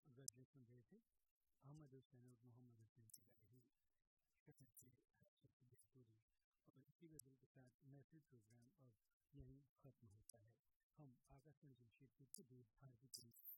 गजलें सुन रहे थे अहमद हुसैन और मोहम्मद हुसैन की गाई हुई शहर से सबसे स्टोरी। और इसी गजल के साथ महफिल प्रोग्राम अब यहीं खत्म होता है। हम आकाशवाणी जमशेदपुर के दूर भारती